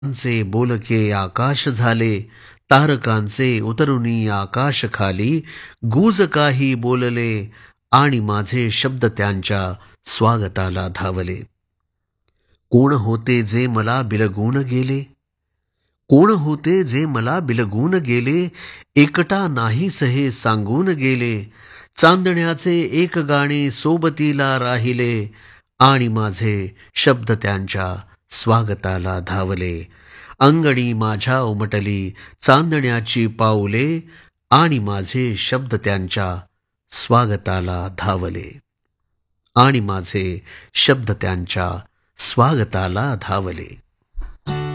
चे बोलके आकाश झाले, तारकांचे उतरुनी आकाश खाली. गुज काही बोलले आणि माझे शब्द त्यांच्या स्वागताला धावले. कोण होते जे मला बिलगून गेले, कोण होते जे मला बिलगून गेले, एकटा नाहीस हे सांगून गेले. चांदण्याचे एक गाणे सोबतीला राहिले आणि माझे शब्द त्यांच्या स्वागताला धावले. अंगणी माझ्या उमटली चांदण्याची पाऊले आणि माझे शब्द त्यांच्या स्वागताला धावले. आणि माझे शब्द त्यांच्या स्वागताला धावले.